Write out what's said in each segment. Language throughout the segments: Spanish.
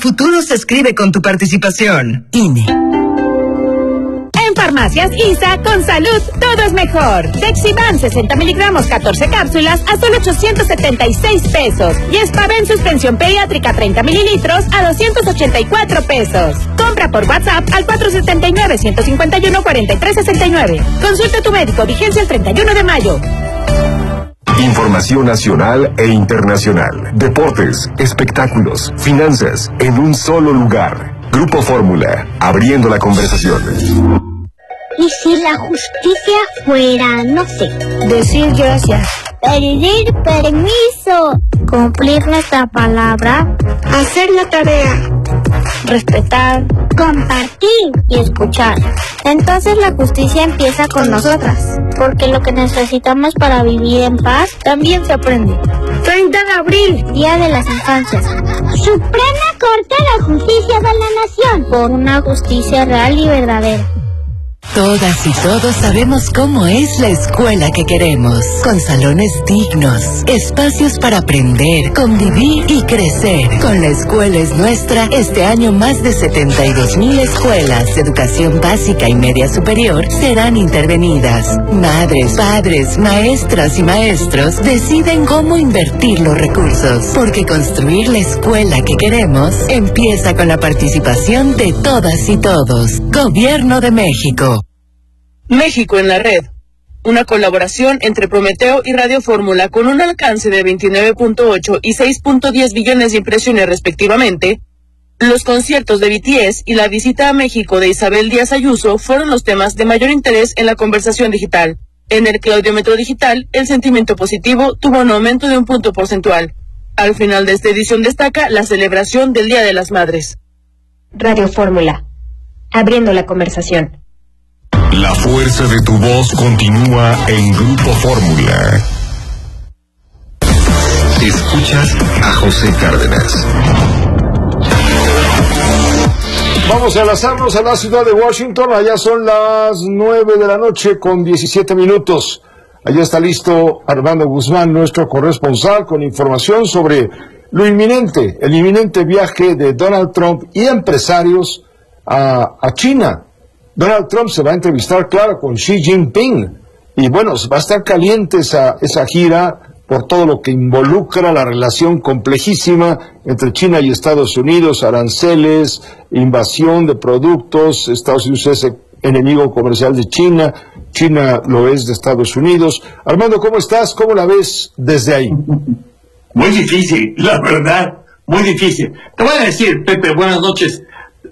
futuro se escribe con tu participación. INE. En Farmacias ISA, con salud, todo es mejor. Dexivan 60 miligramos, 14 cápsulas, a solo 876 pesos. Y Espaven suspensión pediátrica 30 mililitros, a 284 pesos. Compra por WhatsApp al 479-151-4369. Consulta a tu médico, vigencia el 31 de mayo. Información nacional e internacional. Deportes, espectáculos, finanzas, en un solo lugar. Grupo Fórmula, abriendo la conversación. ¿Y si la justicia fuera, no sé, decir gracias, pedir permiso, cumplir nuestra palabra, hacer la tarea, respetar, compartir y escuchar? Entonces la justicia empieza con nosotras, porque lo que necesitamos para vivir en paz también se aprende. 30 de abril, Día de las Infancias. Suprema Corte de Justicia de la Nación. Por una justicia real y verdadera. Todas y todos sabemos cómo es la escuela que queremos, con salones dignos, espacios para aprender, convivir y crecer. Con La Escuela es Nuestra, este año más de 72,000 escuelas de educación básica y media superior serán intervenidas. Madres, padres, maestras y maestros deciden cómo invertir los recursos, porque construir la escuela que queremos empieza con la participación de todas y todos. Gobierno de México. México en la red, una colaboración entre Prometeo y Radio Fórmula con un alcance de 29.8 y 6.10 billones de impresiones respectivamente. Los conciertos de BTS y la visita a México de Isabel Díaz Ayuso fueron los temas de mayor interés en la conversación digital. En el Claudiómetro Digital, el sentimiento positivo tuvo un aumento de 1 punto porcentual. Al final de esta edición destaca la celebración del Día de las Madres. Radio Fórmula, abriendo la conversación. La fuerza de tu voz continúa en Grupo Fórmula. Escuchas a José Cárdenas. Vamos a enlazarnos a la ciudad de Washington. Allá son las 9 de la noche con 17 minutos. Allá está listo Armando Guzmán, nuestro corresponsal, con información sobre el inminente viaje de Donald Trump y empresarios a China. Donald Trump se va a entrevistar, claro, con Xi Jinping. Y bueno, va a estar caliente esa gira por todo lo que involucra la relación complejísima entre China y Estados Unidos, aranceles, invasión de productos. Estados Unidos es enemigo comercial de China, China lo es de Estados Unidos. Armando, ¿cómo estás? ¿Cómo la ves desde ahí? Muy difícil, la verdad, muy difícil. Te voy a decir, Pepe, buenas noches.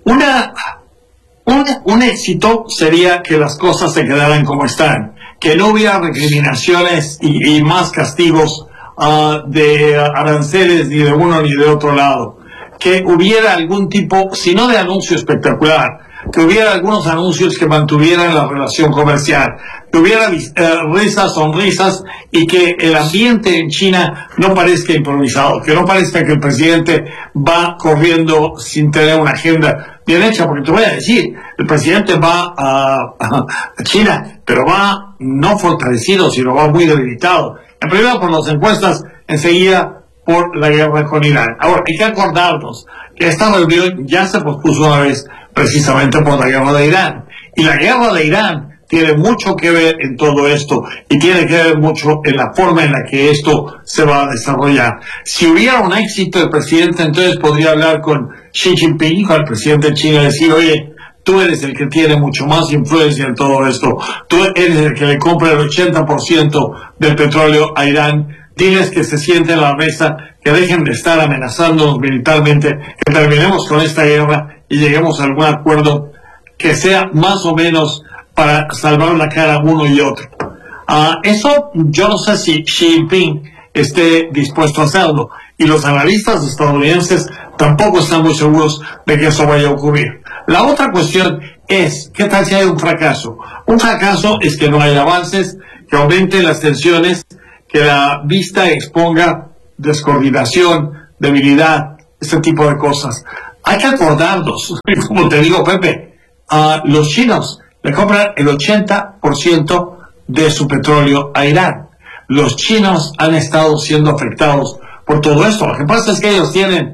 Un éxito sería que las cosas se quedaran como están, que no hubiera recriminaciones y más castigos de aranceles ni de uno ni de otro lado, que hubiera algún tipo, si no de anuncio espectacular, que hubiera algunos anuncios que mantuvieran la relación comercial, que hubiera risas, sonrisas, y que el ambiente en China no parezca improvisado, que no parezca que el presidente va corriendo sin tener una agenda bien hecha, porque te voy a decir, el presidente va a China, pero va no fortalecido, sino va muy debilitado. En primer lugar por las encuestas, enseguida por la guerra con Irán. Ahora, hay que acordarnos que esta reunión ya se pospuso una vez precisamente por la guerra de Irán. Y la guerra de Irán tiene mucho que ver en todo esto y tiene que ver mucho en la forma en la que esto se va a desarrollar. Si hubiera un éxito, el presidente entonces podría hablar con Xi Jinping, con el presidente de China, y decir, oye, tú eres el que tiene mucho más influencia en todo esto, tú eres el que le compra el 80% del petróleo a Irán, diles que se sienten a la mesa, que dejen de estar amenazándonos militarmente, que terminemos con esta guerra y lleguemos a algún acuerdo que sea más o menos para salvar la cara uno y otro. Eso yo no sé si Xi Jinping esté dispuesto a hacerlo, y los analistas estadounidenses tampoco están muy seguros de que eso vaya a ocurrir. La otra cuestión es, ¿qué tal si hay un fracaso? Un fracaso es que no hay avances, que aumenten las tensiones, que la vista exponga descoordinación, debilidad, este tipo de cosas. Hay que acordarnos, como te digo, Pepe, los chinos le compran el 80% de su petróleo a Irán. Los chinos han estado siendo afectados por todo esto. Lo que pasa es que ellos tienen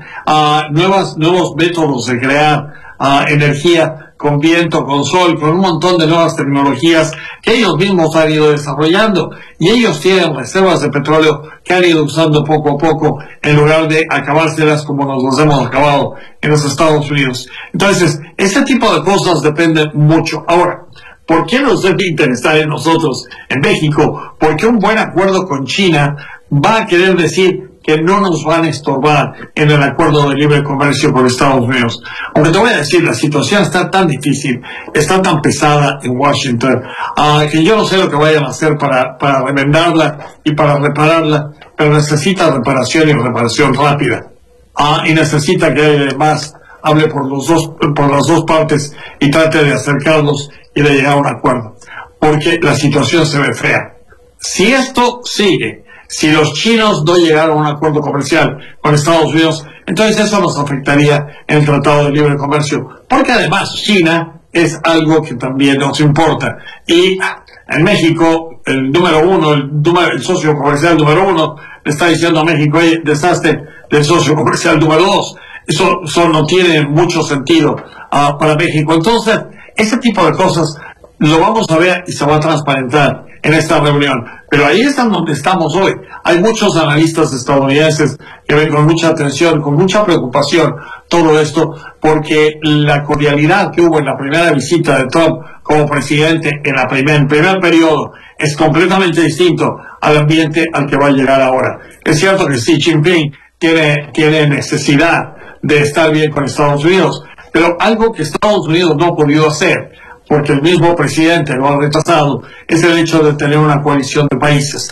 nuevos métodos de crear energía con viento, con sol, con un montón de nuevas tecnologías que ellos mismos han ido desarrollando, y ellos tienen reservas de petróleo que han ido usando poco a poco en lugar de acabárselas como nos las hemos acabado en los Estados Unidos. Entonces, este tipo de cosas dependen mucho. Ahora, ¿por qué nos debe interesar en nosotros, en México? Porque un buen acuerdo con China va a querer decir que no nos van a estorbar en el acuerdo de libre comercio con Estados Unidos. Aunque te voy a decir, la situación está tan difícil, está tan pesada en Washington, que yo no sé lo que vayan a hacer para remendarla y para repararla, pero necesita reparación y reparación rápida. Y necesita que además hable por las dos partes y trate de acercarlos y de llegar a un acuerdo, porque la situación se ve fea. Si esto sigue, si los chinos no llegaron a un acuerdo comercial con Estados Unidos, entonces eso nos afectaría en el Tratado de Libre Comercio, porque además China es algo que también nos importa. Y en México, el número uno, el socio comercial número uno, le está diciendo a México, oye, deshazte del socio comercial número dos. Eso no tiene mucho sentido para México. Entonces, ese tipo de cosas lo vamos a ver y se va a transparentar en esta reunión. Pero ahí es donde estamos hoy. Hay muchos analistas estadounidenses que ven con mucha atención, con mucha preocupación todo esto, porque la cordialidad que hubo en la primera visita de Trump como presidente en el primer periodo es completamente distinto al ambiente al que va a llegar ahora. Es cierto que Xi Jinping tiene necesidad de estar bien con Estados Unidos, pero algo que Estados Unidos no ha podido hacer, porque el mismo presidente lo ha rechazado, es el hecho de tener una coalición de países.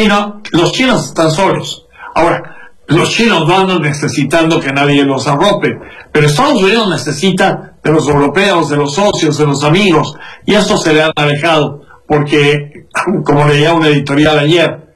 Los chinos están solos. Ahora, los chinos no andan necesitando que nadie los arrope, pero Estados Unidos necesita de los europeos, de los socios, de los amigos, y estos se le han alejado, porque, como leía un editorial ayer,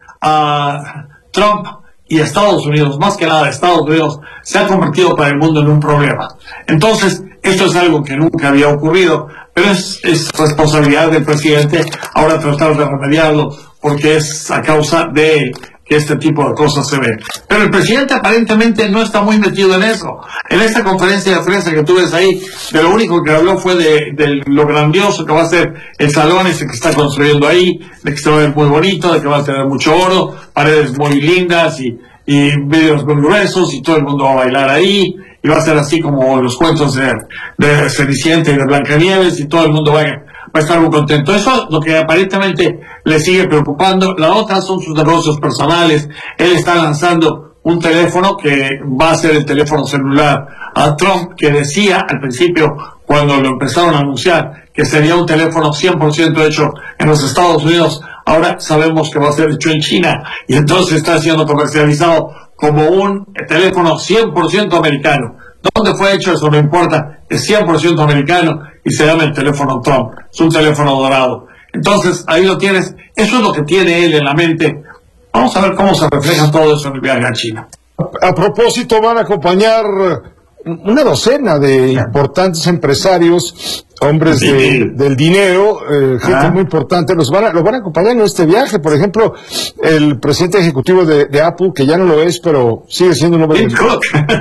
Trump y Estados Unidos, más que nada Estados Unidos, se ha convertido para el mundo en un problema. Entonces, esto es algo que nunca había ocurrido, pero es responsabilidad del presidente ahora tratar de remediarlo, porque es a causa de él que este tipo de cosas se ven. Pero el presidente aparentemente no está muy metido en eso. En esta conferencia de prensa que tú ves ahí, de lo único que habló fue de lo grandioso que va a ser el salón ese que está construyendo ahí, de que se va a ver muy bonito, de que va a tener mucho oro, paredes muy lindas y vidrios muy gruesos, y todo el mundo va a bailar ahí, y va a ser así como los cuentos de Cenicienta y de Blancanieves, y todo el mundo va a estar muy contento. Eso es lo que aparentemente le sigue preocupando. La otra son sus negocios personales. Él está lanzando un teléfono que va a ser el teléfono celular a Trump, que decía al principio, cuando lo empezaron a anunciar, que sería un teléfono 100% hecho en los Estados Unidos. Ahora sabemos que va a ser hecho en China, y entonces está siendo comercializado como un teléfono 100% americano. ¿Dónde fue hecho? Eso no importa. Es 100% americano y se llama el teléfono Trump. Es un teléfono dorado. Entonces, ahí lo tienes. Eso es lo que tiene él en la mente. Vamos a ver cómo se refleja todo eso en el viaje a China. A propósito, van a acompañar una docena de importantes empresarios, hombres del dinero, gente muy importante, los van a acompañar en este viaje. Por ejemplo, el presidente ejecutivo de Apple, que ya no lo es, pero sigue siendo un hombre Tim Cook.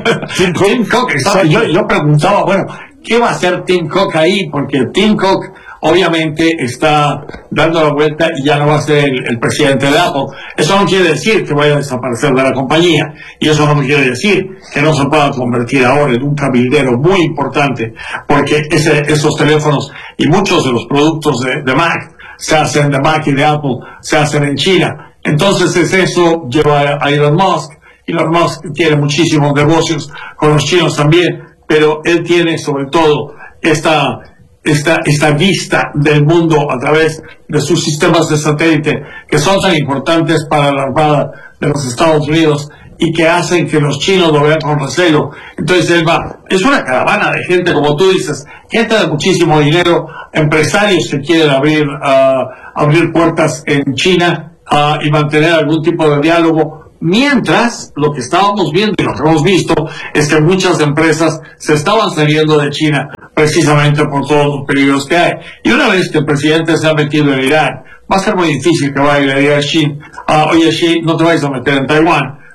Tim Cook. Yo preguntaba, bueno, ¿qué va a hacer Tim Cook ahí? Porque Tim Cook obviamente está dando la vuelta y ya no va a ser el presidente de Apple. Eso no quiere decir que vaya a desaparecer de la compañía, y eso no quiere decir que no se pueda convertir ahora en un cabildero muy importante, porque esos teléfonos y muchos de los productos de Mac se hacen de Mac y de Apple, se hacen en China. Entonces eso lleva a Elon Musk. Elon Musk tiene muchísimos negocios con los chinos también, pero él tiene sobre todo esta vista del mundo a través de sus sistemas de satélite, que son tan importantes para la Armada de los Estados Unidos y que hacen que los chinos lo vean con recelo. Entonces él es una caravana de gente, como tú dices, gente de muchísimo dinero, empresarios que quieren abrir puertas en China y mantener algún tipo de diálogo. Mientras, lo que estábamos viendo y lo que hemos visto es que muchas empresas se estaban saliendo de China precisamente por todos los peligros que hay. Y una vez que el presidente se ha metido en Irán, va a ser muy difícil que vaya a ir a Xi, oye Xi, no te vayas a meter en Taiwán,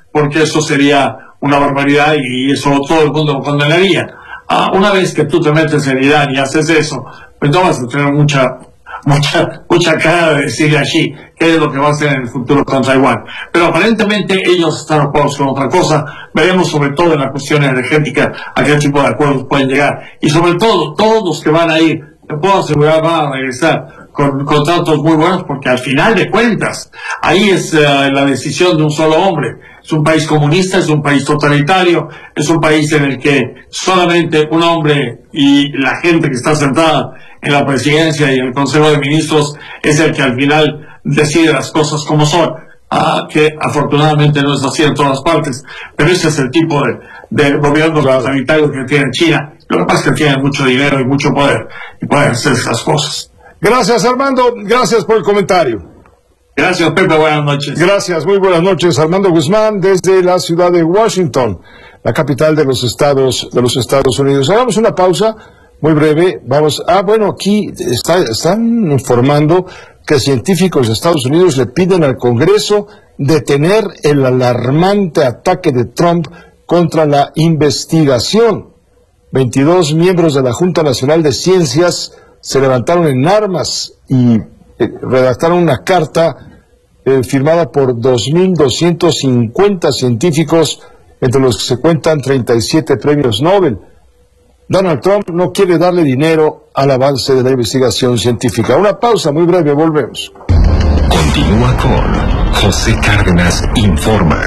porque eso sería una barbaridad y eso todo el mundo lo condenaría. Una vez que tú te metes en Irán y haces eso, pues no vas a tener mucha cara de decirle allí qué es lo que va a hacer en el futuro con Taiwán. Pero aparentemente ellos están ocupados con otra cosa. Veremos sobre todo en la cuestión energética a qué tipo de acuerdos pueden llegar. Y sobre todo, todos los que van a ir, te puedo asegurar, van a regresar con contratos muy buenos, porque al final de cuentas, ahí es la decisión de un solo hombre. Es un país comunista, es un país totalitario, es un país en el que solamente un hombre y la gente que está sentada en la presidencia y en el Consejo de Ministros es el que al final decide las cosas como son, que afortunadamente no es así en todas partes, pero ese es el tipo de gobierno totalitario que tiene China. Lo que pasa es que tienen mucho dinero y mucho poder y pueden hacer esas cosas. Gracias, Armando, gracias por el comentario. Gracias, Pepe, buenas noches. Gracias, muy buenas noches. Armando Guzmán, desde la ciudad de Washington, la capital de los Estados Unidos. Hagamos una pausa muy breve. Aquí están informando que científicos de Estados Unidos le piden al Congreso detener el alarmante ataque de Trump contra la investigación. 22 miembros de la Junta Nacional de Ciencias se levantaron en armas y redactaron una carta firmada por 2.250 científicos, entre los que se cuentan 37 premios Nobel. Donald Trump no quiere darle dinero al avance de la investigación científica. Una pausa muy breve, volvemos. Continúa con José Cárdenas Informa.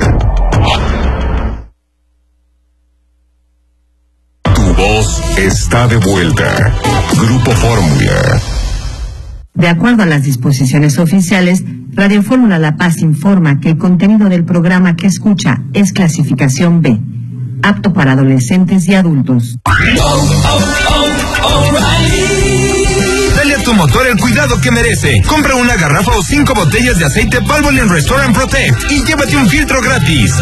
Tu voz está de vuelta. Grupo Fórmula. De acuerdo a las disposiciones oficiales, Radio Fórmula La Paz informa que el contenido del programa que escucha es clasificación B, apto para adolescentes y adultos. Dale a tu motor el cuidado que merece. Compra una garrafa o 5 botellas de aceite Valvoline Restore & Protect y llévate un filtro gratis.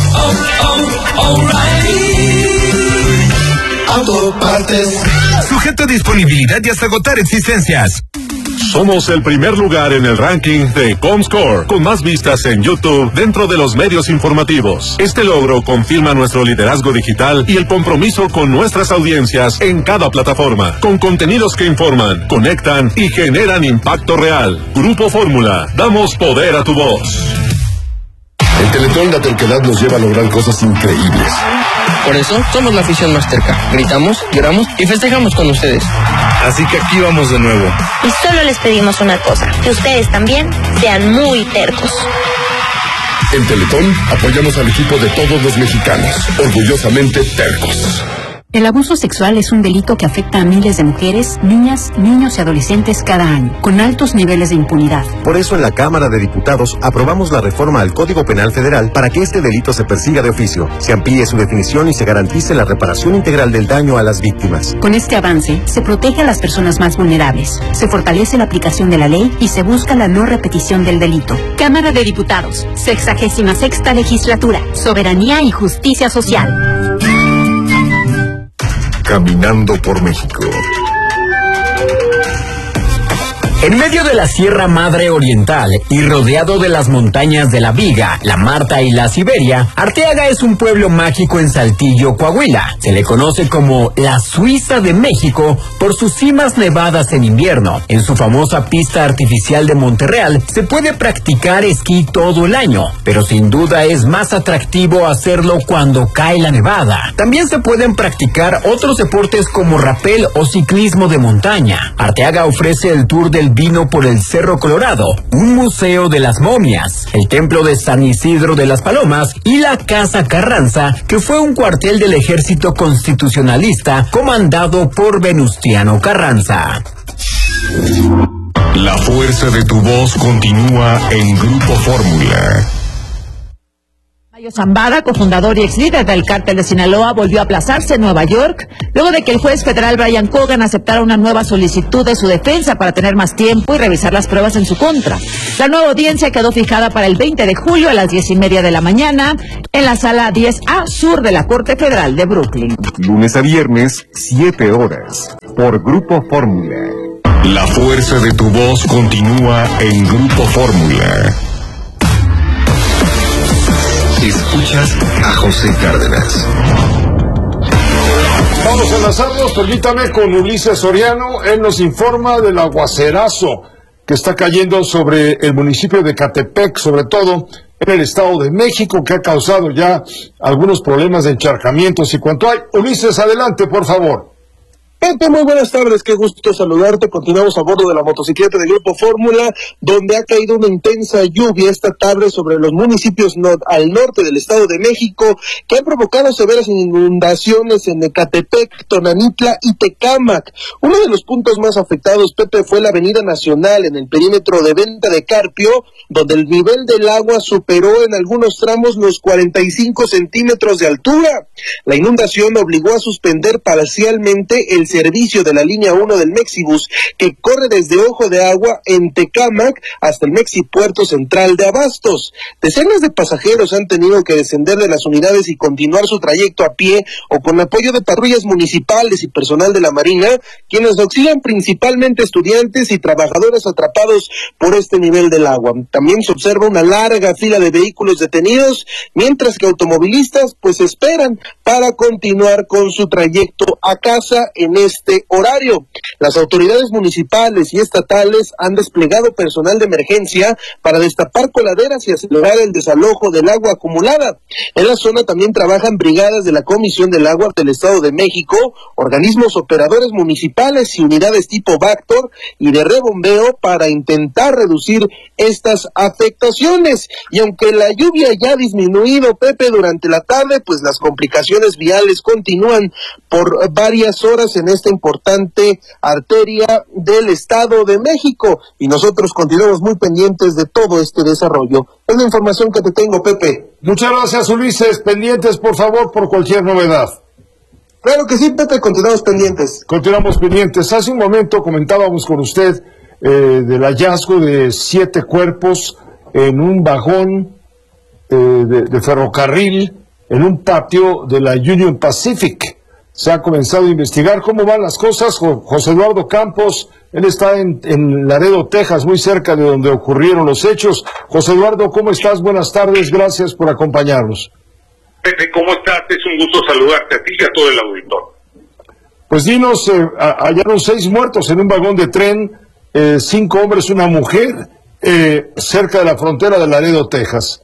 Autopartes. Sujeto a disponibilidad y hasta agotar existencias. Somos el primer lugar en el ranking de Comscore, con más vistas en YouTube dentro de los medios informativos. Este logro confirma nuestro liderazgo digital y el compromiso con nuestras audiencias en cada plataforma, con contenidos que informan, conectan y generan impacto real. Grupo Fórmula, damos poder a tu voz. El Teletón La Terquedad nos lleva a lograr cosas increíbles. Por eso somos la afición más terca. Gritamos, lloramos y festejamos con ustedes. Así que aquí vamos de nuevo. Y solo les pedimos una cosa, que ustedes también sean muy tercos. En Teletón apoyamos al equipo de todos los mexicanos, orgullosamente tercos. El abuso sexual es un delito que afecta a miles de mujeres, niñas, niños y adolescentes cada año, con altos niveles de impunidad. Por eso en la Cámara de Diputados aprobamos la reforma al Código Penal Federal para que este delito se persiga de oficio, se amplíe su definición y se garantice la reparación integral del daño a las víctimas. Con este avance, se protege a las personas más vulnerables, se fortalece la aplicación de la ley y se busca la no repetición del delito. Cámara de Diputados, 66ª Legislatura, Soberanía y Justicia Social. Caminando por México. En medio de la Sierra Madre Oriental y rodeado de las montañas de la Viga, la Marta y la Siberia, Arteaga es un pueblo mágico en Saltillo, Coahuila. Se le conoce como la Suiza de México por sus cimas nevadas en invierno. En su famosa pista artificial de Monterreal se puede practicar esquí todo el año, pero sin duda es más atractivo hacerlo cuando cae la nevada. También se pueden practicar otros deportes como rapel o ciclismo de montaña. Arteaga ofrece el tour del vino por el Cerro Colorado, un museo de las momias, el templo de San Isidro de las Palomas y la Casa Carranza, que fue un cuartel del ejército constitucionalista comandado por Venustiano Carranza. La fuerza de tu voz continúa en Grupo Fórmula. Mayo Zambada, cofundador y ex líder del cártel de Sinaloa, volvió a aplazarse en Nueva York, luego de que el juez federal Brian Cogan aceptara una nueva solicitud de su defensa para tener más tiempo y revisar las pruebas en su contra. La nueva audiencia quedó fijada para el 20 de julio a las 10:30 de la mañana en la sala 10A Sur de la Corte Federal de Brooklyn. Lunes a viernes, 7 horas, por Grupo Fórmula. La fuerza de tu voz continúa en Grupo Fórmula. Escuchas a José Cárdenas. Vamos a enlazarnos, permítame, con Ulises Soriano. Él nos informa del aguacerazo que está cayendo sobre el municipio de Catepec, sobre todo en el Estado de México, que ha causado ya algunos problemas de encharcamientos y cuanto hay. Ulises, adelante, por favor. Pepe, muy buenas tardes, qué gusto saludarte. Continuamos a bordo de la motocicleta del Grupo Fórmula, donde ha caído una intensa lluvia esta tarde sobre los municipios al norte del Estado de México, que han provocado severas inundaciones en Ecatepec, Tonanitla y Tecámac. Uno de los puntos más afectados, Pepe, fue la Avenida Nacional, en el perímetro de Venta de Carpio, donde el nivel del agua superó en algunos tramos los 45 centímetros de altura. La inundación obligó a suspender parcialmente el servicio de la línea 1 del Mexibus, que corre desde Ojo de Agua en Tecámac hasta el Mexipuerto Central de Abastos. Decenas de pasajeros han tenido que descender de las unidades y continuar su trayecto a pie o con apoyo de patrullas municipales y personal de la Marina, quienes auxilian principalmente estudiantes y trabajadores atrapados por este nivel del agua. También se observa una larga fila de vehículos detenidos, mientras que automovilistas pues esperan para continuar con su trayecto a casa en este horario. Las autoridades municipales y estatales han desplegado personal de emergencia para destapar coladeras y acelerar el desalojo del agua acumulada. En la zona también trabajan brigadas de la Comisión del Agua del Estado de México, organismos operadores municipales y unidades tipo Bactor y de rebombeo para intentar reducir estas afectaciones. Y aunque la lluvia ya ha disminuido, Pepe, durante la tarde, pues las complicaciones viales continúan por varias horas en esta importante arteria del Estado de México, y nosotros continuamos muy pendientes de todo este desarrollo. Es la información que te tengo, Pepe. Muchas gracias, Ulises. Pendientes, por favor, por cualquier novedad. Claro que sí, Pepe, continuamos pendientes. Continuamos pendientes. Hace un momento comentábamos con usted del hallazgo de 7 cuerpos en un vagón de ferrocarril en un patio de la Union Pacific. Se ha comenzado a investigar cómo van las cosas. José Eduardo Campos, él está en Laredo, Texas, muy cerca de donde ocurrieron los hechos. José Eduardo, ¿cómo estás? Buenas tardes, gracias por acompañarnos. Pepe, ¿cómo estás? Es un gusto saludarte a ti y a todo el auditorio. Pues dinos, hallaron 6 muertos en un vagón de tren, 5 hombres, una mujer, cerca de la frontera de Laredo, Texas.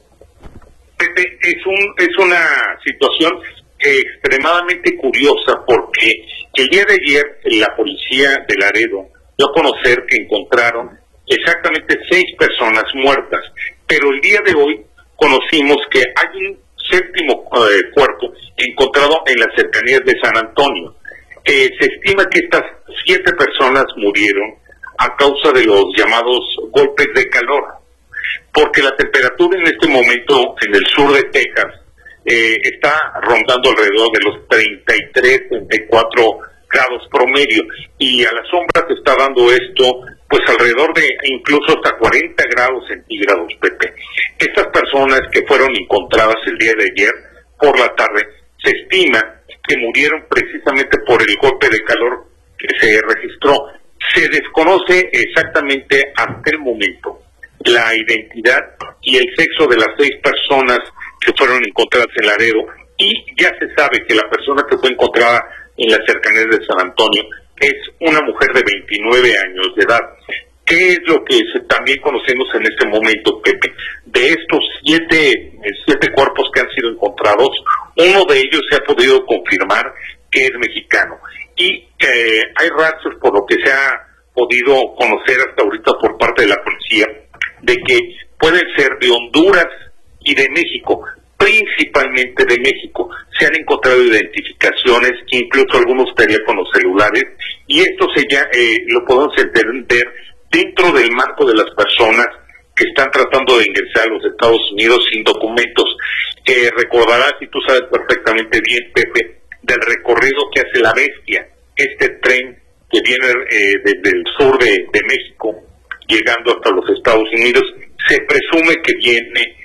Pepe, es una situación extremadamente curiosa, porque el día de ayer la policía de Laredo dio a conocer que encontraron exactamente 6 personas muertas, pero el día de hoy conocimos que hay un 7º cuerpo encontrado en las cercanías de San Antonio. Se estima que estas 7 personas murieron a causa de los llamados golpes de calor, porque la temperatura en este momento en el sur de Texas está rondando alrededor de los 33, 34 grados promedio, y a la sombra se está dando esto pues alrededor de incluso hasta 40 grados centígrados, Pepe. Estas personas que fueron encontradas el día de ayer por la tarde, se estima que murieron precisamente por el golpe de calor que se registró. Se desconoce exactamente hasta el momento la identidad y el sexo de las 6 personas que fueron encontradas en Laredo, y ya se sabe que la persona que fue encontrada en las cercanías de San Antonio es una mujer de 29 años de edad. ¿Qué es lo que también conocemos en este momento, Pepe? De estos 7 cuerpos que han sido encontrados, uno de ellos se ha podido confirmar que es mexicano, y hay rastros, por lo que se ha podido conocer hasta ahorita por parte de la policía, de que pueden ser de Honduras y de México, principalmente de México. Se han encontrado identificaciones, incluso algunos teléfonos celulares, y esto lo podemos entender dentro del marco de las personas que están tratando de ingresar a los Estados Unidos sin documentos. Recordarás, y tú sabes perfectamente bien, Pepe, del recorrido que hace la Bestia, este tren que viene desde el sur de México, llegando hasta los Estados Unidos. Se presume que viene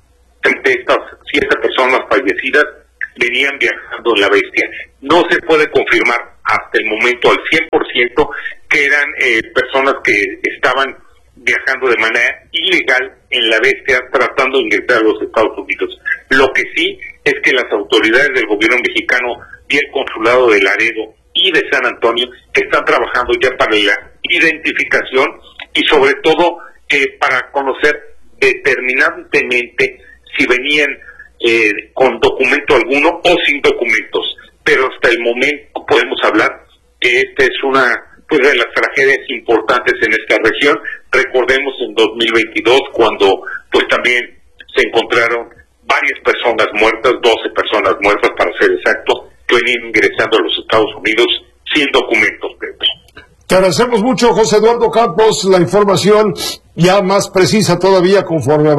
de estas 7 personas fallecidas, venían viajando en la Bestia. No se puede confirmar hasta el momento al 100% que eran personas que estaban viajando de manera ilegal en la Bestia tratando de ingresar a los Estados Unidos. Lo que sí es que las autoridades del gobierno mexicano y el consulado de Laredo y de San Antonio están trabajando ya para la identificación y sobre todo para conocer determinantemente si venían con documento alguno o sin documentos. Pero hasta el momento podemos hablar que esta es una de las tragedias importantes en esta región. Recordemos en 2022 cuando pues también se encontraron varias personas muertas, 12 personas muertas para ser exactos, que venían ingresando a los Estados Unidos sin documentos, Pepe. Te agradecemos mucho, José Eduardo Campos, la información ya más precisa todavía conforme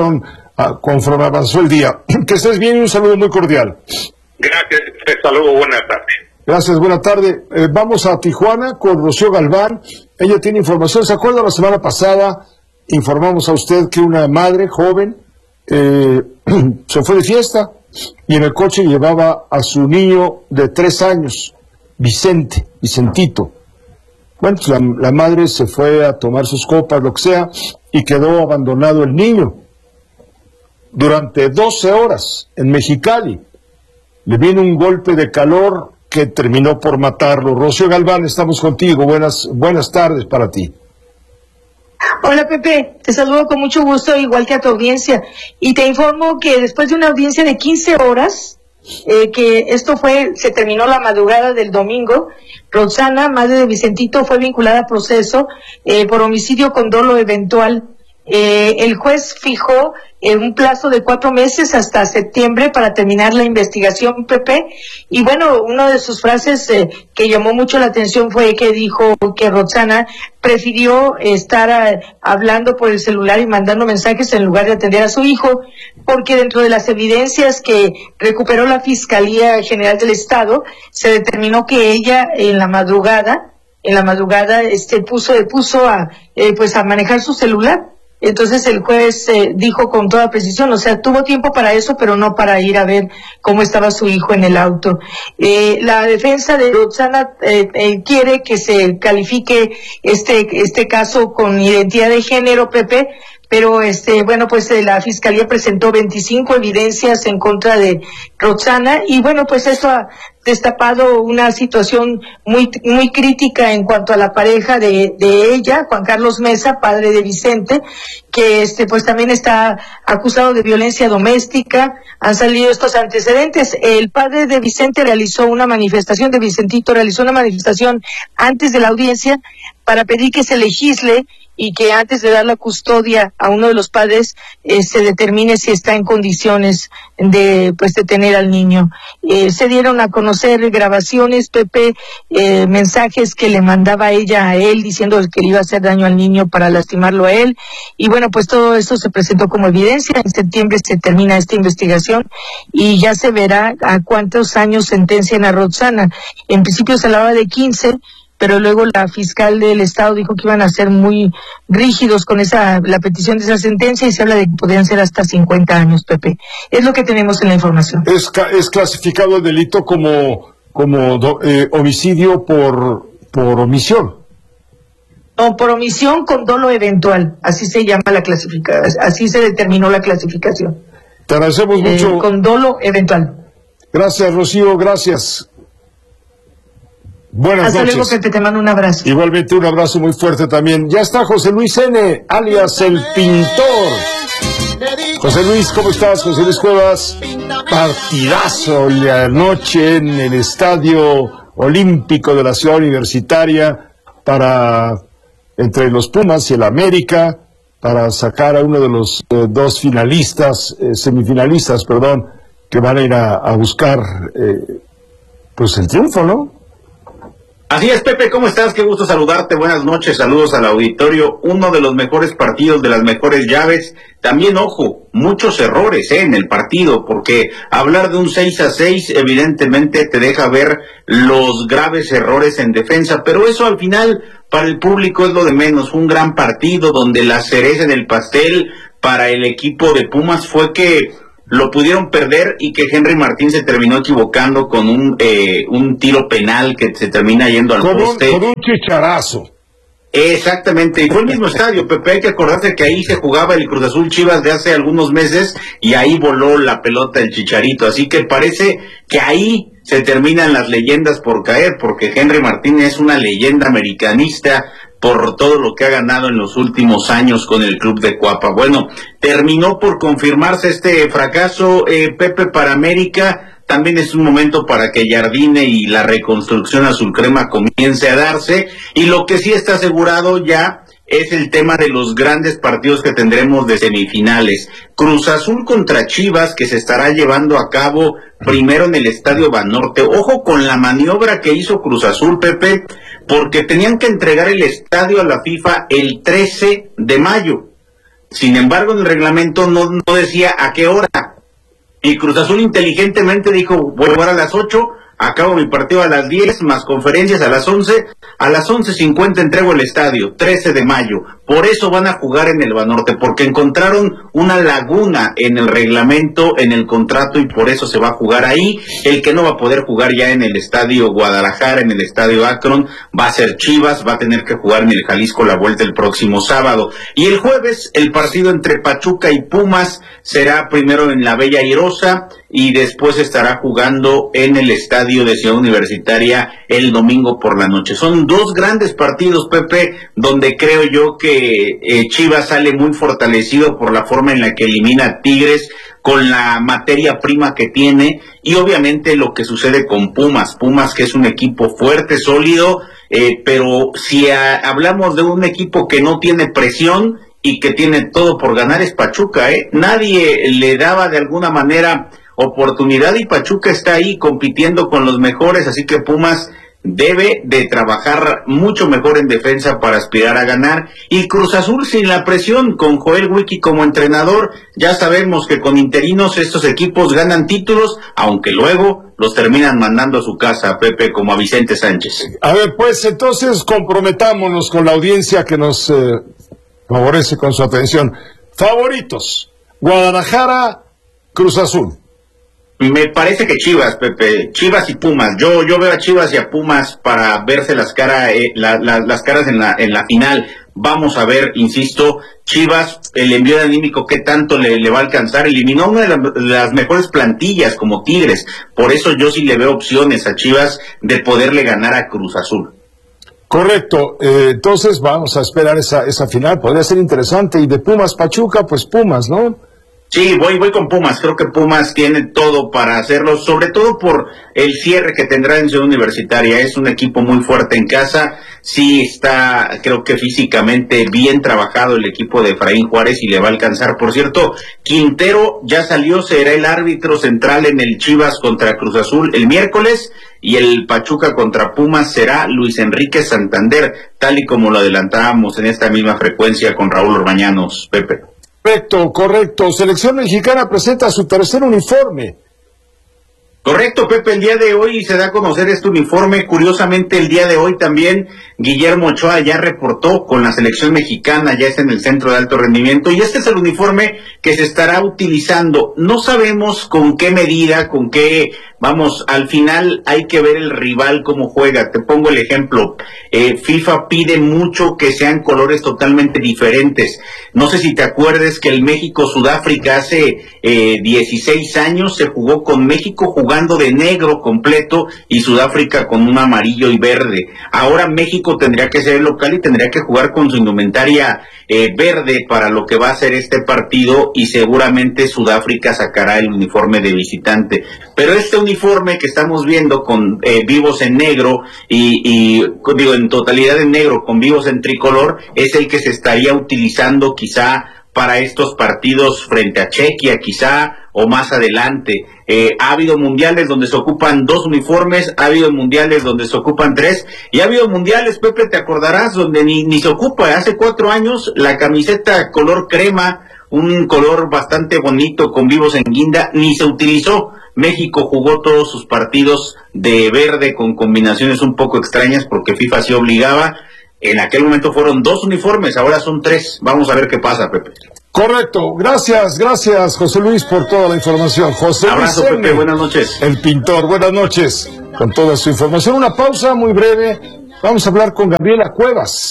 avanzó el día. Que estés bien y un saludo muy cordial. Gracias, hasta luego, buenas tardes. Gracias, buena tarde. Vamos a Tijuana con Rocío Galván. Ella tiene información. ¿Se acuerda? La semana pasada informamos a usted que una madre joven se fue de fiesta y en el coche llevaba a su niño de 3 años, Vicentito. Bueno, pues la madre se fue a tomar sus copas, lo que sea, y quedó abandonado el niño. Durante 12 horas en Mexicali le vino un golpe de calor que terminó por matarlo. Rocío Galván, estamos contigo. Buenas tardes para ti. Hola Pepe, te saludo con mucho gusto, igual que a tu audiencia, y te informo que después de una audiencia de 15 horas, que esto se terminó la madrugada del domingo, Roxana, madre de Vicentito, fue vinculada a proceso por homicidio con dolo eventual. El juez fijó un plazo de 4 meses hasta septiembre para terminar la investigación, Pepe, y bueno, una de sus frases que llamó mucho la atención fue que dijo que Roxana prefirió estar hablando por el celular y mandando mensajes en lugar de atender a su hijo, porque dentro de las evidencias que recuperó la Fiscalía General del Estado, se determinó que ella en la madrugada puso a manejar su celular. Entonces el juez dijo con toda precisión, o sea, tuvo tiempo para eso, pero no para ir a ver cómo estaba su hijo en el auto. La defensa de Roxana quiere que se califique este caso con identidad de género, Pepe, pero la Fiscalía presentó 25 evidencias en contra de Roxana y bueno, pues esto ha destapado una situación muy muy crítica en cuanto a la pareja de ella, Juan Carlos Mesa, padre de Vicente, que también está acusado de violencia doméstica. Han salido estos antecedentes. El padre de Vicente realizó una manifestación antes de la audiencia para pedir que se legisle y que antes de dar la custodia a uno de los padres se determine si está en condiciones de tener al niño. Se dieron a conocer grabaciones, Pepe, mensajes que le mandaba ella a él diciendo que le iba a hacer daño al niño para lastimarlo a él, y bueno, pues todo esto se presentó como evidencia. En septiembre se termina esta investigación y ya se verá a cuántos años sentencian a Roxana. En principio se hablaba de 15, pero luego la fiscal del estado dijo que iban a ser muy rígidos con la petición de esa sentencia y se habla de que podrían ser hasta 50 años, Pepe. Es lo que tenemos en la información. Es clasificado el delito como homicidio por omisión. No, por omisión con dolo eventual, así se llama así se determinó la clasificación. Te agradecemos mucho. Con dolo eventual. Gracias, Rocío, gracias. Buenas noches. Hasta luego, Pepe, te mando un abrazo. Igualmente un abrazo muy fuerte también. Ya está José Luis N., alias El Pintor. José Luis, ¿cómo estás? José Luis Cuevas. Partidazo hoy anoche en el Estadio Olímpico de la Ciudad Universitaria entre los Pumas y el América, para sacar a uno de los dos semifinalistas, que van a ir a buscar el triunfo, ¿no? Así es, Pepe, ¿cómo estás? Qué gusto saludarte, buenas noches, saludos al auditorio. Uno de los mejores partidos, de las mejores llaves. También, ojo, muchos errores en el partido, porque hablar de un 6-6 evidentemente te deja ver los graves errores en defensa, pero eso al final para el público es lo de menos. Un gran partido donde la cereza en el pastel para el equipo de Pumas fue que lo pudieron perder y que Henry Martín se terminó equivocando con un tiro penal que se termina yendo al poste. Con un chicharazo. Exactamente, y fue el mismo estadio, Pepe, hay que acordarse que ahí se jugaba el Cruz Azul Chivas de hace algunos meses y ahí voló la pelota del Chicharito, así que parece que ahí se terminan las leyendas por caer, porque Henry Martínez es una leyenda americanista por todo lo que ha ganado en los últimos años con el club de Cuapa. Bueno, terminó por confirmarse este fracaso, Pepe, para América. También es un momento para que Jardine y la reconstrucción azul crema comience a darse, y lo que sí está asegurado ya es el tema de los grandes partidos que tendremos de semifinales. Cruz Azul contra Chivas, que se estará llevando a cabo primero en el Estadio Banorte. Ojo con la maniobra que hizo Cruz Azul, Pepe, porque tenían que entregar el estadio a la FIFA el 13 de mayo. Sin embargo, en el reglamento no decía a qué hora. Y Cruz Azul inteligentemente dijo, voy a jugar a las 8, acabo mi partido a las 10, más conferencias a las 11, a las 11:50 entrego el estadio, 13 de mayo. Por eso van a jugar en el Banorte, porque encontraron una laguna en el reglamento, en el contrato, y por eso se va a jugar ahí. El que no va a poder jugar ya en el Estadio Guadalajara, en el Estadio Akron, va a ser Chivas, va a tener que jugar en el Jalisco la vuelta el próximo sábado. Y el jueves, el partido entre Pachuca y Pumas será primero en la Bella Airosa, y después estará jugando en el Estadio de Ciudad Universitaria el domingo por la noche. Son dos grandes partidos, Pepe, donde creo yo que Chivas sale muy fortalecido por la forma en la que elimina a Tigres, con la materia prima que tiene, y obviamente lo que sucede con Pumas, que es un equipo fuerte, sólido, pero si hablamos de un equipo que no tiene presión y que tiene todo por ganar, es Pachuca, nadie le daba de alguna manera oportunidad, y Pachuca está ahí compitiendo con los mejores, así que Pumas debe de trabajar mucho mejor en defensa para aspirar a ganar. Y Cruz Azul sin la presión, con Joel Wiki como entrenador. Ya sabemos que con interinos estos equipos ganan títulos, aunque luego los terminan mandando a su casa, Pepe, como a Vicente Sánchez. A ver, pues entonces comprometámonos con la audiencia que nos favorece con su atención. Favoritos: Guadalajara, Cruz Azul. Me parece que Chivas, Pepe, Chivas y Pumas. Yo veo a Chivas y a Pumas para verse las caras en la final. Vamos a ver, insisto, Chivas, el envío anímico, ¿qué tanto le va a alcanzar? Eliminó una de las mejores plantillas como Tigres. Por eso yo sí le veo opciones a Chivas de poderle ganar a Cruz Azul. Correcto, entonces vamos a esperar esa final, podría ser interesante. Y de Pumas Pachuca, pues Pumas, ¿no? Sí, voy con Pumas. Creo que Pumas tiene todo para hacerlo, sobre todo por el cierre que tendrá en Ciudad Universitaria. Es un equipo muy fuerte en casa. Sí está, creo que físicamente bien trabajado el equipo de Efraín Juárez, y le va a alcanzar. Por cierto, Quintero ya salió, será el árbitro central en el Chivas contra Cruz Azul el miércoles, y el Pachuca contra Pumas será Luis Enrique Santander, tal y como lo adelantábamos en esta misma frecuencia con Raúl Orbañanos, Pepe. Correcto. Selección mexicana presenta su tercer uniforme. Correcto, Pepe, el día de hoy se da a conocer este uniforme. Curiosamente, el día de hoy también Guillermo Ochoa ya reportó con la selección mexicana, ya está en el centro de alto rendimiento, y este es el uniforme que se estará utilizando. No sabemos con qué medida, vamos, al final hay que ver el rival cómo juega. Te pongo el ejemplo, FIFA pide mucho que sean colores totalmente diferentes. No sé si te acuerdes que el México-Sudáfrica hace 16 años se jugó con México jugando de negro completo y Sudáfrica con un amarillo y verde. Ahora México tendría que ser el local y tendría que jugar con su indumentaria verde para lo que va a ser este partido, y seguramente Sudáfrica sacará el uniforme de visitante. Pero este uniforme que estamos viendo con vivos en negro y en totalidad en negro con vivos en tricolor es el que se estaría utilizando quizá para estos partidos frente a Chequia, quizá, o más adelante. Ha habido mundiales donde se ocupan 2 uniformes, ha habido mundiales donde se ocupan 3, y ha habido mundiales, Pepe, te acordarás, donde ni se ocupa. Hace 4 años la camiseta color crema, un color bastante bonito con vivos en guinda, ni se utilizó. México jugó todos sus partidos de verde con combinaciones un poco extrañas porque FIFA se obligaba. En aquel momento fueron 2 uniformes, ahora son 3. Vamos a ver qué pasa, Pepe. Correcto. Gracias, José Luis, por toda la información. José Abrazo, Luis Pepe, buenas noches. El pintor, buenas noches. Con toda su información, una pausa muy breve. Vamos a hablar con Gabriela Cuevas.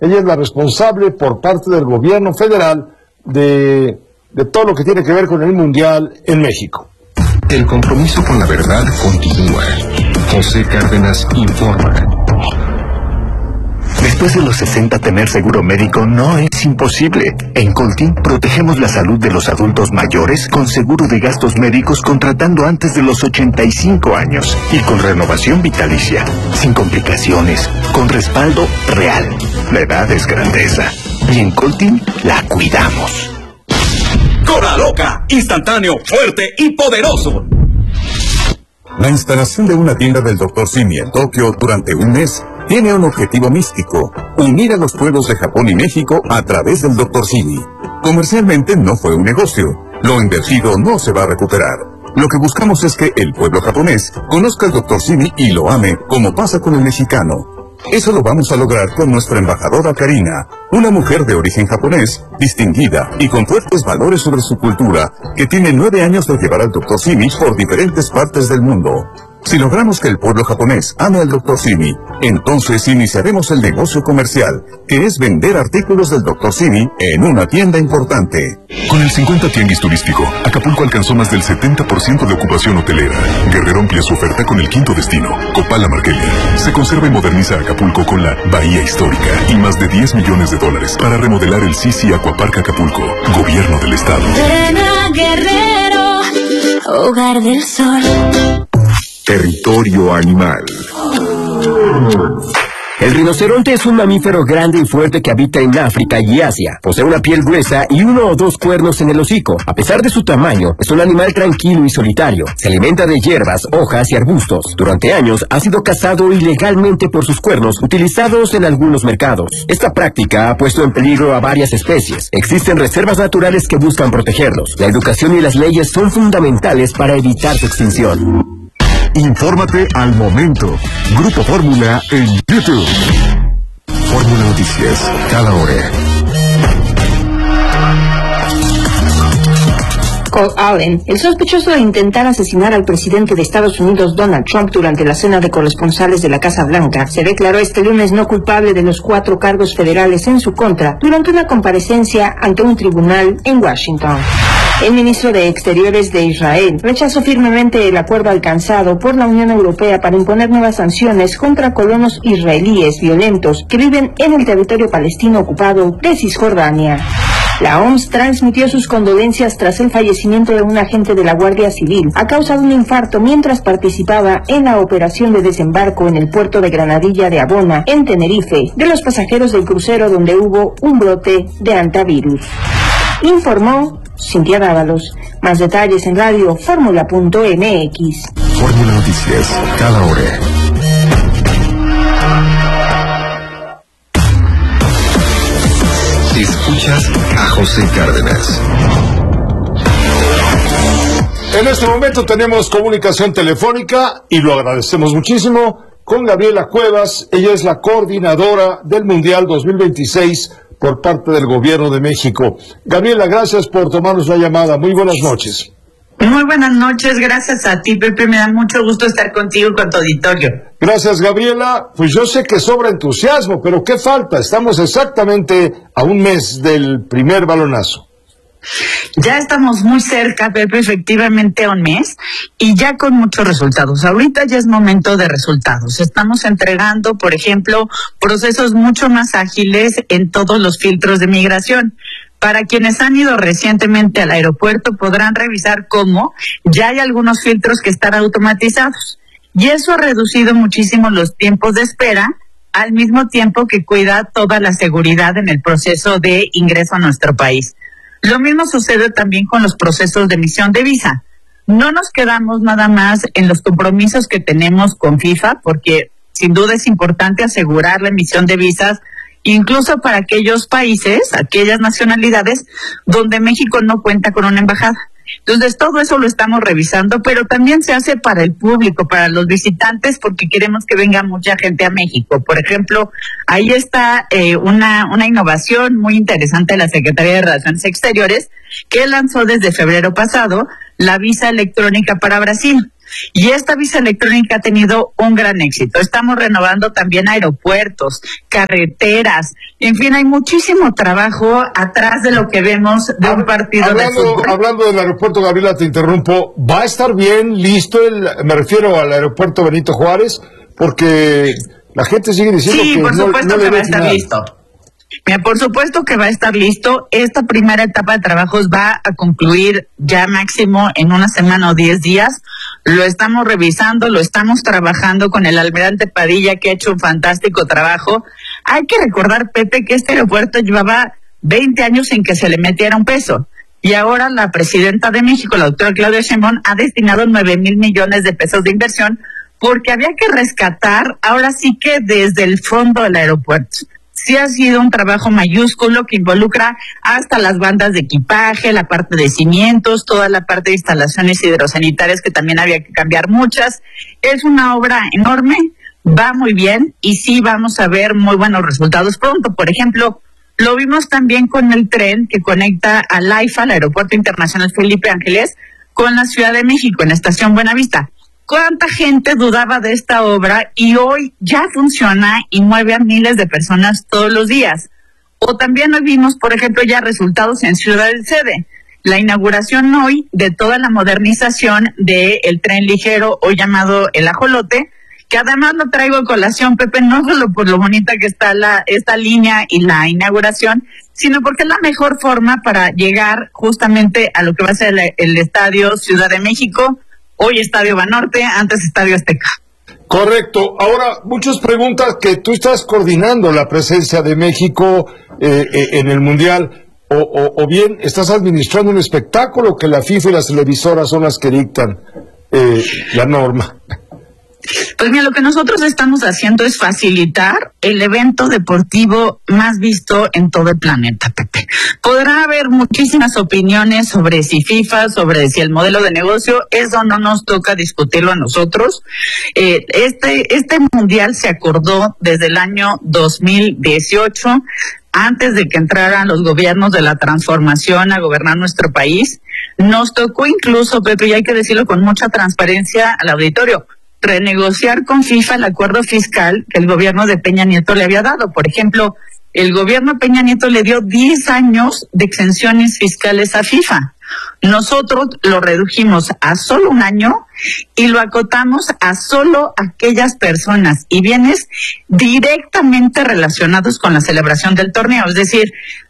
Ella es la responsable por parte del gobierno federal de todo lo que tiene que ver con el Mundial en México. El compromiso con la verdad continúa. José Cárdenas informa. Después de los 60, tener seguro médico no es imposible. En Coltin protegemos la salud de los adultos mayores con seguro de gastos médicos contratando antes de los 85 años y con renovación vitalicia, sin complicaciones, con respaldo real. La edad es grandeza y en Coltin la cuidamos. ¡Cora Loca! Instantáneo, fuerte y poderoso. La instalación de una tienda del Dr. Simi en Tokio durante un mes tiene un objetivo místico: unir a los pueblos de Japón y México a través del Dr. Simi. Comercialmente no fue un negocio. Lo invertido no se va a recuperar. Lo que buscamos es que el pueblo japonés conozca al Dr. Simi y lo ame, como pasa con el mexicano. Eso lo vamos a lograr con nuestra embajadora Karina, una mujer de origen japonés, distinguida y con fuertes valores sobre su cultura, que tiene 9 años de llevar al Dr. Simi por diferentes partes del mundo. Si logramos que el pueblo japonés ame al Dr. Simi, entonces iniciaremos el negocio comercial, que es vender artículos del Dr. Simi en una tienda importante. Con el 50 Tianguis Turístico, Acapulco alcanzó más del 70% de ocupación hotelera. Guerrero amplía su oferta con el quinto destino, Copala Marquelia. Se conserva y moderniza Acapulco con la Bahía Histórica y más de $10 millones para remodelar el Sisi Aquapark Acapulco. Gobierno del Estado. Ven a Guerrero, hogar del sol. Territorio animal. El rinoceronte es un mamífero grande y fuerte que habita en África y Asia. Posee una piel gruesa y 1 o 2 cuernos en el hocico. A pesar de su tamaño, es un animal tranquilo y solitario. Se alimenta de hierbas, hojas y arbustos. Durante años ha sido cazado ilegalmente por sus cuernos, utilizados en algunos mercados. Esta práctica ha puesto en peligro a varias especies. Existen reservas naturales que buscan protegerlos. La educación y las leyes son fundamentales para evitar su extinción. Infórmate al momento. Grupo Fórmula en YouTube. Fórmula Noticias, cada hora. Cole Allen, el sospechoso de intentar asesinar al presidente de Estados Unidos Donald Trump durante la cena de corresponsales de la Casa Blanca, se declaró este lunes no culpable de los 4 cargos federales en su contra durante una comparecencia ante un tribunal en Washington. El ministro de Exteriores de Israel rechazó firmemente el acuerdo alcanzado por la Unión Europea para imponer nuevas sanciones contra colonos israelíes violentos que viven en el territorio palestino ocupado de Cisjordania. La OMS transmitió sus condolencias tras el fallecimiento de un agente de la Guardia Civil a causa de un infarto mientras participaba en la operación de desembarco en el puerto de Granadilla de Abona, en Tenerife, de los pasajeros del crucero donde hubo un brote de hantavirus. Informó Cintia Dávalos. Más detalles en radioformula.mx. Fórmula Noticias, cada hora. Escuchas a José Cárdenas. En este momento tenemos comunicación telefónica y lo agradecemos muchísimo con Gabriela Cuevas. Ella es la coordinadora del Mundial 2026 por parte del Gobierno de México. Gabriela, gracias por tomarnos la llamada. Muy buenas noches. Muy buenas noches, gracias a ti, Pepe. Me da mucho gusto estar contigo y con tu auditorio. Gracias, Gabriela. Pues yo sé que sobra entusiasmo, pero ¿qué falta? Estamos exactamente a un mes del primer balonazo. Ya estamos muy cerca, Pepe, efectivamente a un mes, y ya con muchos resultados. Ahorita ya es momento de resultados. Estamos entregando, por ejemplo, procesos mucho más ágiles en todos los filtros de migración. Para quienes han ido recientemente al aeropuerto podrán revisar cómo ya hay algunos filtros que están automatizados. Y eso ha reducido muchísimo los tiempos de espera, al mismo tiempo que cuida toda la seguridad en el proceso de ingreso a nuestro país. Lo mismo sucede también con los procesos de emisión de visa. No nos quedamos nada más en los compromisos que tenemos con FIFA, porque sin duda es importante asegurar la emisión de visas, incluso para aquellos países, aquellas nacionalidades, donde México no cuenta con una embajada. Entonces, todo eso lo estamos revisando, pero también se hace para el público, para los visitantes, porque queremos que venga mucha gente a México. Por ejemplo, ahí está una innovación muy interesante de la Secretaría de Relaciones Exteriores, que lanzó desde febrero pasado la visa electrónica para Brasil. Y esta visa electrónica ha tenido un gran éxito. Estamos renovando también aeropuertos, carreteras, en fin, hay muchísimo trabajo atrás de lo que vemos de un partido de fútbol. Hablando del aeropuerto, Gabriela, te interrumpo, ¿va a estar bien listo me refiero al aeropuerto Benito Juárez? Porque la gente sigue diciendo que por supuesto que va a estar final. listo. Mira, por supuesto que va a estar listo. Esta primera etapa de trabajos va a concluir ya máximo en una semana o 10 días. Lo estamos revisando, lo estamos trabajando con el almirante Padilla, que ha hecho un fantástico trabajo. Hay que recordar, Pepe, que este aeropuerto llevaba 20 años sin que se le metiera un peso. Y ahora la presidenta de México, la doctora Claudia Sheinbaum, ha destinado 9,000 millones de pesos de inversión porque había que rescatar, ahora sí que desde el fondo del aeropuerto. Sí ha sido un trabajo mayúsculo que involucra hasta las bandas de equipaje, la parte de cimientos, toda la parte de instalaciones hidrosanitarias que también había que cambiar muchas. Es una obra enorme, va muy bien y sí vamos a ver muy buenos resultados pronto. Por ejemplo, lo vimos también con el tren que conecta al AIFA, al Aeropuerto Internacional Felipe Ángeles, con la Ciudad de México, en la Estación Buenavista. ¿Cuánta gente dudaba de esta obra y hoy ya funciona y mueve a miles de personas todos los días? O también hoy vimos, por ejemplo, ya resultados en Ciudad del Cede. La inauguración hoy de toda la modernización del tren ligero, hoy llamado El Ajolote, que además lo traigo a colación, Pepe, no solo por lo bonita que está esta línea y la inauguración, sino porque es la mejor forma para llegar justamente a lo que va a ser el Estadio Ciudad de México, hoy Estadio Banorte, antes Estadio Azteca. Correcto. Ahora, muchos preguntan que tú estás coordinando la presencia de México en el Mundial, o bien estás administrando un espectáculo que la FIFA y las televisoras son las que dictan la norma. Pues mira, lo que nosotros estamos haciendo es facilitar el evento deportivo más visto en todo el planeta, Pepe. Podrá haber muchísimas opiniones sobre si FIFA, sobre si el modelo de negocio, eso no nos toca discutirlo a nosotros. Este mundial se acordó desde el año 2018, antes de que entraran los gobiernos de la transformación a gobernar nuestro país. Nos tocó incluso, Pepe, y hay que decirlo con mucha transparencia al auditorio, renegociar con FIFA el acuerdo fiscal que el gobierno de Peña Nieto le había dado. Por ejemplo, el gobierno Peña Nieto le dio 10 años de exenciones fiscales a FIFA. Nosotros lo redujimos a solo un año y lo acotamos a solo aquellas personas y bienes directamente relacionados con la celebración del torneo. Es decir,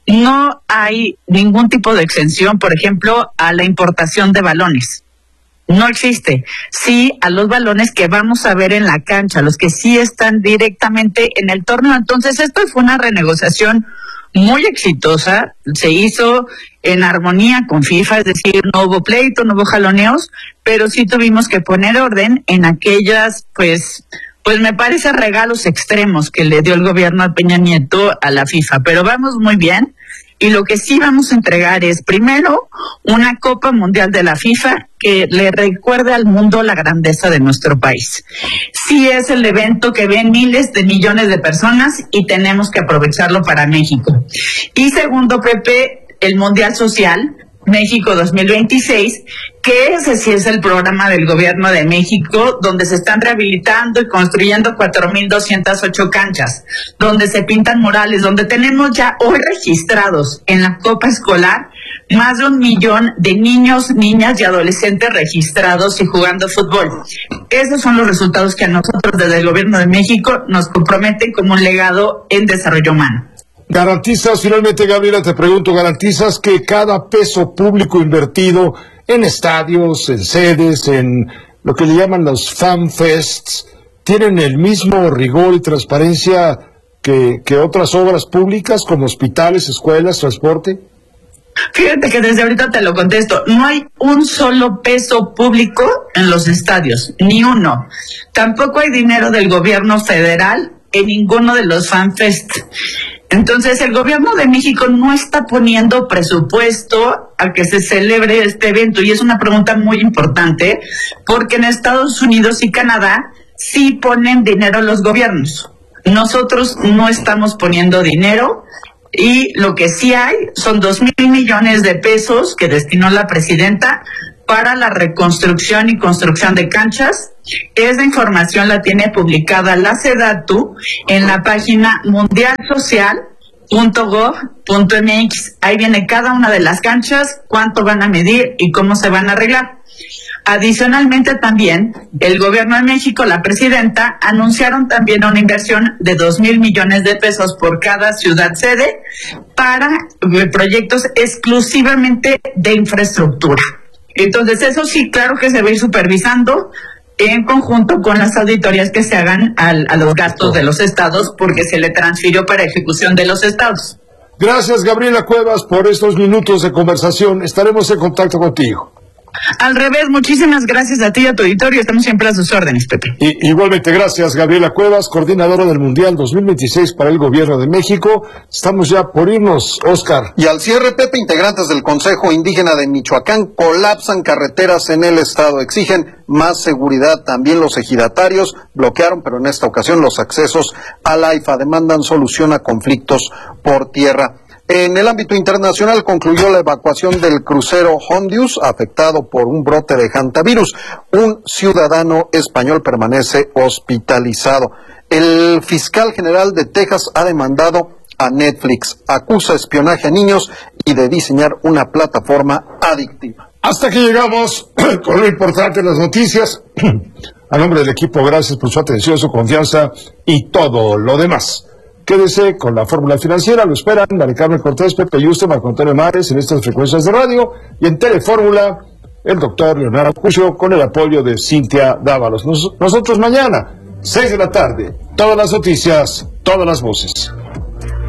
no hay ningún tipo de exención, por ejemplo, a la importación de balones. No existe. Sí, a los balones que vamos a ver en la cancha, los que sí están directamente en el torneo. Entonces, esto fue una renegociación muy exitosa, se hizo en armonía con FIFA, es decir, no hubo pleito, no hubo jaloneos, pero sí tuvimos que poner orden en aquellas, pues me parece regalos extremos que le dio el gobierno de Peña Nieto a la FIFA, pero vamos muy bien. Y lo que sí vamos a entregar es, primero, una Copa Mundial de la FIFA que le recuerde al mundo la grandeza de nuestro país. Sí es el evento que ven miles de millones de personas y tenemos que aprovecharlo para México. Y segundo, Pepe, el Mundial Social, México 2026, que ese sí es el programa del gobierno de México, donde se están rehabilitando y construyendo 4,208 canchas, donde se pintan murales, donde tenemos ya hoy registrados en la Copa Escolar más de 1 millón de niños, niñas y adolescentes registrados y jugando fútbol. Esos son los resultados que a nosotros desde el gobierno de México nos comprometen como un legado en desarrollo humano. ¿Garantizas, finalmente, Gabriela, te pregunto, garantizas que cada peso público invertido en estadios, en sedes, en lo que le llaman los fan fests, tienen el mismo rigor y transparencia que otras obras públicas como hospitales, escuelas, transporte? Fíjate que desde ahorita te lo contesto, no hay un solo peso público en los estadios, ni uno. Tampoco hay dinero del gobierno federal en ninguno de los FanFest. Entonces, el gobierno de México no está poniendo presupuesto a que se celebre este evento, y es una pregunta muy importante, porque en Estados Unidos y Canadá sí ponen dinero los gobiernos. Nosotros no estamos poniendo dinero, y lo que sí hay son 2,000 millones de pesos que destinó la presidenta para la reconstrucción y construcción de canchas. Esa información la tiene publicada la SEDATU en la página mundialsocial.gov.mx. Ahí viene cada una de las canchas, cuánto van a medir y cómo se van a arreglar. Adicionalmente también, el gobierno de México, la presidenta, anunciaron también una inversión de 2,000 millones de pesos por cada ciudad sede para proyectos exclusivamente de infraestructura. Entonces, eso sí, claro que se va a ir supervisando en conjunto con las auditorías que se hagan a los gastos de los estados, porque se le transfirió para ejecución de los estados. Gracias, Gabriela Cuevas, por estos minutos de conversación. Estaremos en contacto contigo. Al revés, muchísimas gracias a ti y a tu auditorio. Estamos siempre a sus órdenes, Pepe. Igualmente, gracias, Gabriela Cuevas, coordinadora del Mundial 2026 para el Gobierno de México. Estamos ya por irnos, Oscar. Y al cierre, Pepe, integrantes del Consejo Indígena de Michoacán colapsan carreteras en el estado. Exigen más seguridad. También los ejidatarios bloquearon, pero en esta ocasión, los accesos al AIFA. Demandan solución a conflictos por tierra. En el ámbito internacional concluyó la evacuación del crucero Hondius, afectado por un brote de hantavirus. Un ciudadano español permanece hospitalizado. El fiscal general de Texas ha demandado a Netflix. Acusa espionaje a niños y de diseñar una plataforma adictiva. Hasta aquí llegamos con lo importante de las noticias. A nombre del equipo, gracias por su atención, su confianza y todo lo demás. Quédese con la fórmula financiera, lo esperan Mari Carmen Cortés, Pepe Yuste, Marco Antonio Mares en estas frecuencias de radio, y en Telefórmula el doctor Leonardo Cucho con el apoyo de Cintia Dávalos. Nosotros mañana, 6 de la tarde, todas las noticias, todas las voces.